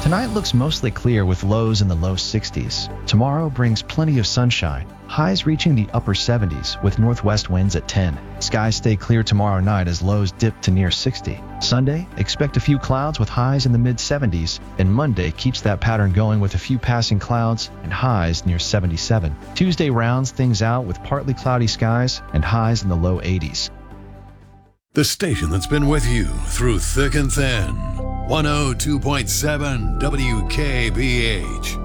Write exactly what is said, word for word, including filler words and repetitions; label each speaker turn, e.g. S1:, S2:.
S1: Tonight looks mostly clear with lows in the low sixties. Tomorrow brings plenty of sunshine, highs reaching the upper seventies with northwest winds at ten. Skies stay clear tomorrow night as lows dip to near sixty. Sunday, expect a few clouds with highs in the mid seventies, and Monday keeps that pattern going with a few passing clouds and highs near seventy-seven. Tuesday rounds things out with partly cloudy skies and highs in the low eighties.
S2: The station that's been with you through thick and thin. one oh two point seven W K B H.